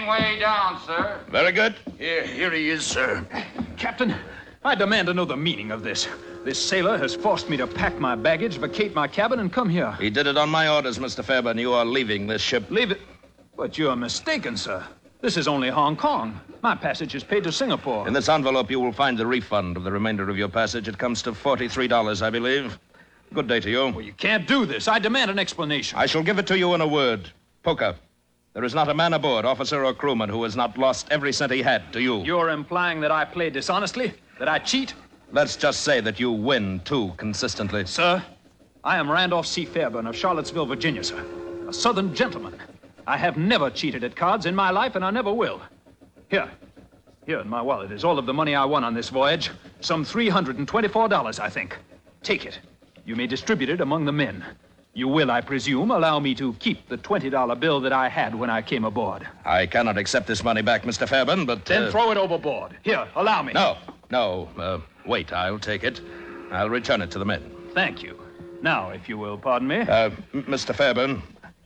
gangway down, sir. Very good. Here he is, sir. Captain, I demand to know the meaning of this. This sailor has forced me to pack my baggage, vacate my cabin, and come here. He did it on my orders, Mr. Fairburn. You are leaving this ship. Leave it? But you're mistaken, sir. This is only Hong Kong. My passage is paid to Singapore. In this envelope, you will find the refund of the remainder of your passage. It comes to $43, I believe. Good day to you. Well, you can't do this. I demand an explanation. I shall give it to you in a word. Poker. There is not a man aboard, officer or crewman, who has not lost every cent he had to you. You're implying that I play dishonestly? That I cheat? Let's just say that you win, too, consistently. Sir, I am Randolph C. Fairburn of Charlottesville, Virginia, sir. A Southern gentleman. I have never cheated at cards in my life, and I never will. Here in my wallet is all of the money I won on this voyage. Some $324, I think. Take it. You may distribute it among the men. You will, I presume, allow me to keep the $20 bill that I had when I came aboard. I cannot accept this money back, Mr. Fairburn, but... Then throw it overboard. Here, allow me. No. Wait, I'll take it. I'll return it to the men. Thank you. Now, if you will pardon me. Mr. Fairburn,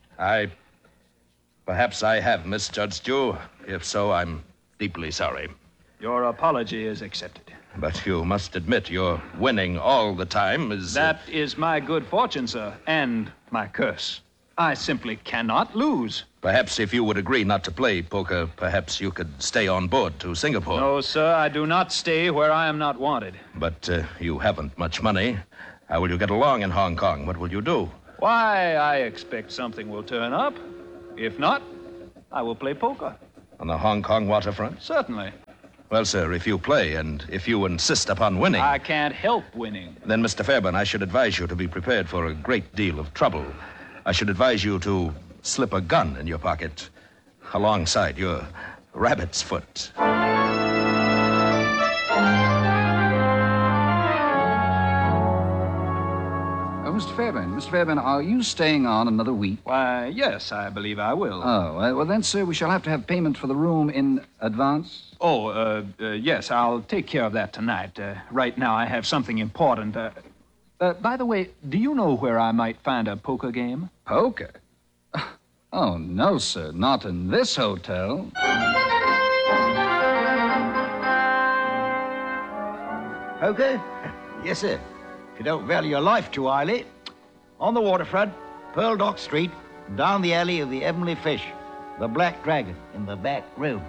perhaps I have misjudged you. If so, I'm deeply sorry. Your apology is accepted. But you must admit your winning all the time is... That is my good fortune, sir, and my curse. I simply cannot lose. Perhaps if you would agree not to play poker, perhaps you could stay on board to Singapore. No, sir, I do not stay where I am not wanted. But you haven't much money. How will you get along in Hong Kong? What will you do? Why, I expect something will turn up. If not, I will play poker. On the Hong Kong waterfront? Certainly. Well, sir, if you play and if you insist upon winning... I can't help winning. Then, Mr. Fairburn, I should advise you to be prepared for a great deal of trouble. I should advise you to slip a gun in your pocket alongside your rabbit's foot. Mr. Fairburn, are you staying on another week? Why, yes, I believe I will. Oh, well then, sir, we shall have to have payment for the room in advance. Yes, I'll take care of that tonight. Right now, I have something important. By the way, do you know where I might find a poker game? Poker? Oh, no, sir, not in this hotel. Poker? Yes, sir. If you don't value your life too highly. On the waterfront, Pearl Dock Street, down the alley of the Heavenly Fish, the Black Dragon in the back room.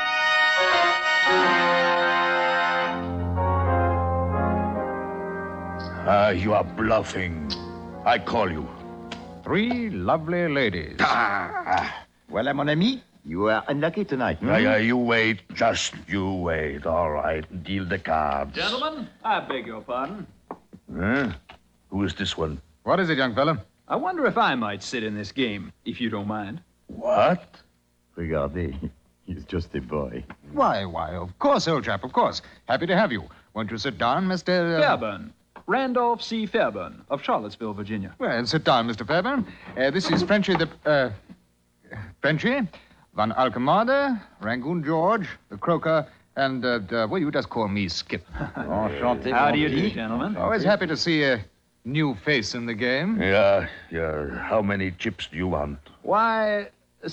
You are bluffing. I call you. 3 lovely ladies. Well, mon ami, you are unlucky tonight. You wait. Just you wait. All right. Deal the cards. Gentlemen, I beg your pardon. Who is this one? What is it, young fella? I wonder if I might sit in this game, if you don't mind. What? Regardez, he's just a boy. Why, of course, old chap, of course. Happy to have you. Won't you sit down, Mr. Fairburn. Randolph C. Fairburn of Charlottesville, Virginia. Well, sit down, Mr. Fairburn. This is Frenchy Frenchy, Van Alkemade, Rangoon George, the Croker, and, you just call me Skip. Enchanté. How do you do, gentlemen? Always happy to see a new face in the game. Yeah. How many chips do you want? Why,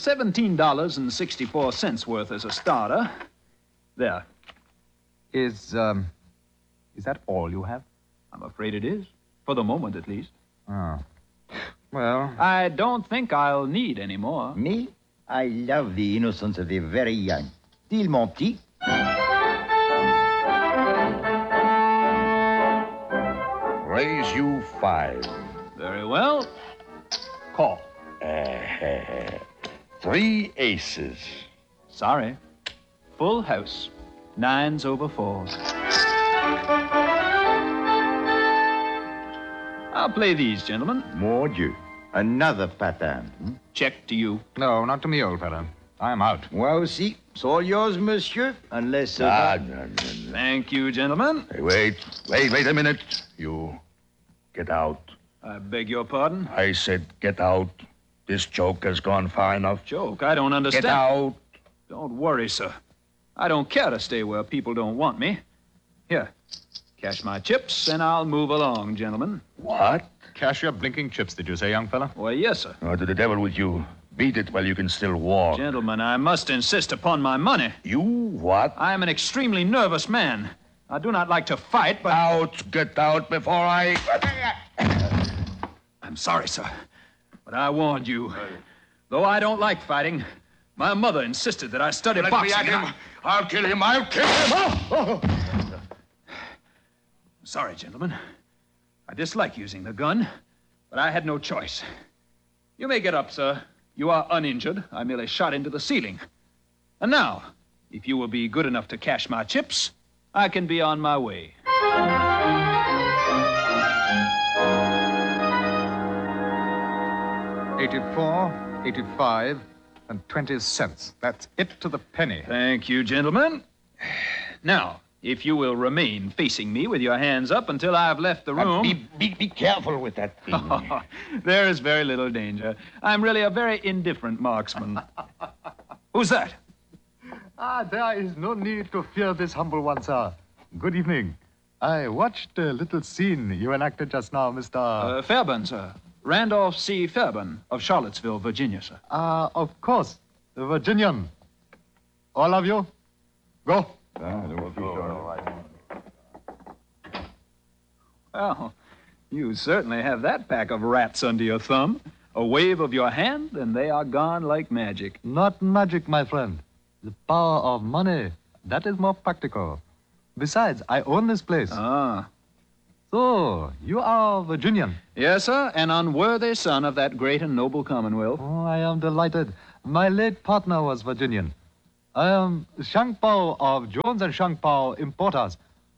$17.64 worth as a starter. There. Is that all you have? I'm afraid it is. For the moment, at least. Oh. Well... I don't think I'll need any more. Me? I love the innocence of the very young. Still, mon petit. Raise you 5. Very well. Call. 3 aces. Sorry. Full house. 9s over 4s. I'll play these, gentlemen. Mon Dieu. Another pattern. Check to you. No, not to me, old fellow. I'm out. Moi aussi. It's all yours, monsieur, unless... No. Thank you, gentlemen. Hey, wait a minute. You get out. I beg your pardon? I said get out. This joke has gone far enough. Joke? I don't understand. Get out. Don't worry, sir. I don't care to stay where people don't want me. Here, cash my chips, and I'll move along, gentlemen. What? Cash your blinking chips, did you say, young fella? Why, yes, sir. Oh, to the devil with you. Beat it while you can still walk. Gentlemen, I must insist upon my money. You what? I am an extremely nervous man. I do not like to fight, but... Out! Get out before I... I'm sorry, sir, but I warned you. Though I don't like fighting, my mother insisted that I study Let boxing. me at him. I'll kill him. I'll kill him. Sorry, gentlemen. I dislike using the gun, but I had no choice. You may get up, sir. You are uninjured. I merely shot into the ceiling. And now, if you will be good enough to cash my chips, I can be on my way. 84, 85, and 20 cents. That's it to the penny. Thank you, gentlemen. Now, if you will remain facing me with your hands up until I've left the room... Be careful with that thing. There is very little danger. I'm really a very indifferent marksman. Who's that? There is no need to fear this humble one, sir. Good evening. I watched a little scene you enacted just now, Mr. Fairburn, sir. Randolph C. Fairburn of Charlottesville, Virginia, sir. Of course. The Virginian. All of you, go. Well, you certainly have that pack of rats under your thumb. A wave of your hand, and they are gone like magic. Not magic, my friend. The power of money. That is more practical. Besides, I own this place. Ah. So, you are Virginian. Yes, sir, an unworthy son of that great and noble Commonwealth. Oh, I am delighted. My late partner was Virginian. I am Shangpao of Jones and Shangpao Importers.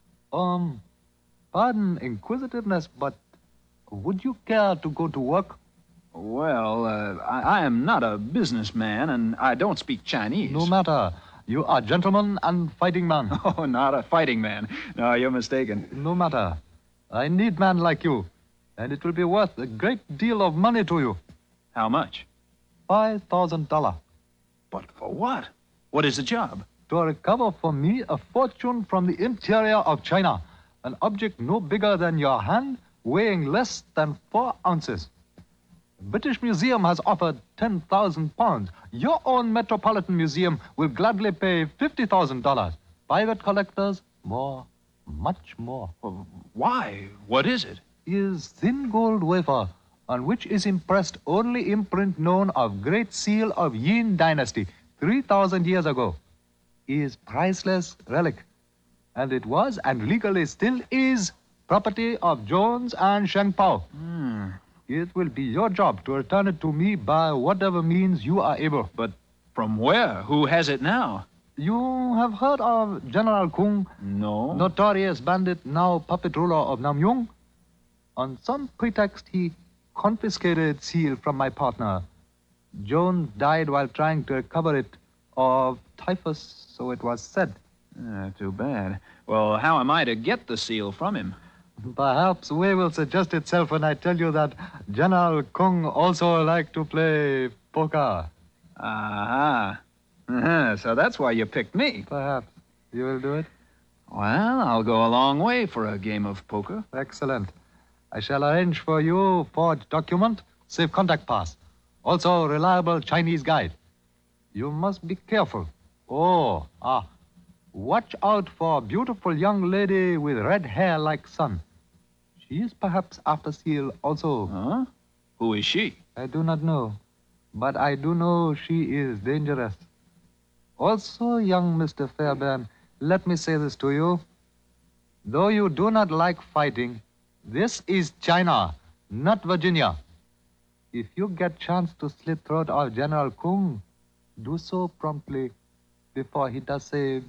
Pardon inquisitiveness, but would you care to go to work? Well, I am not a businessman, and I don't speak Chinese. No matter. You are gentleman and fighting man. Oh, not a fighting man. No, you're mistaken. No matter. I need man like you, and it will be worth a great deal of money to you. How much? $5,000. But for what? What is the job? To recover for me a fortune from the interior of China, an object no bigger than your hand, weighing less than 4 ounces. The British Museum has offered 10,000 pounds. Your own Metropolitan Museum will gladly pay $50,000. Private collectors, more, much more. Well, why? What is it? Is thin gold wafer, on which is impressed only imprint known of Great Seal of Yin Dynasty, 3,000 years ago, is priceless relic. And it was, and legally still is, property of Jones and Shangpao. It will be your job to return it to me by whatever means you are able. But from where? Who has it now? You have heard of General Kung, No. notorious bandit, now puppet ruler of Namyung? On some pretext, he confiscated seal from my partner. Jones died while trying to recover it of typhus, so it was said. Too bad. Well, how am I to get the seal from him? Perhaps way will suggest itself when I tell you that General Kung also liked to play poker. Aha. So that's why you picked me. Perhaps. You will do it? Well, I'll go a long way for a game of poker. Excellent. I shall arrange for you forged document, safe contact pass. Also reliable Chinese guide. You must be careful. Watch out for a beautiful young lady with red hair like sun. She is perhaps after seal also. Huh? Who is she? I do not know, but I do know she is dangerous. Also, young Mr. Fairbairn, let me say this to you. Though you do not like fighting, this is China, not Virginia. If you get chance to slit throat of General Kung, do so promptly before he does say